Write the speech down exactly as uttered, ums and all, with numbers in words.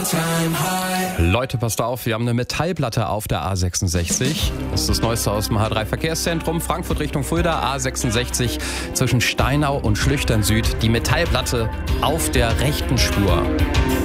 Leute, passt auf, wir haben eine Metallplatte auf der A sechsundsechzig. Das ist das Neueste aus dem H drei Verkehrszentrum. Frankfurt Richtung Fulda, A sechsundsechzig zwischen Steinau und Schlüchtern Süd. Die Metallplatte auf der rechten Spur.